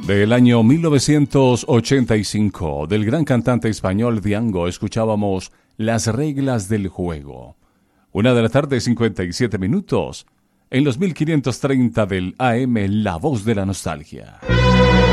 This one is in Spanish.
Del año 1985, del gran cantante español Diango, escuchábamos Las reglas del juego. 1 de la tarde, 57 minutos, en los 1530 del AM, La Voz de la Nostalgia.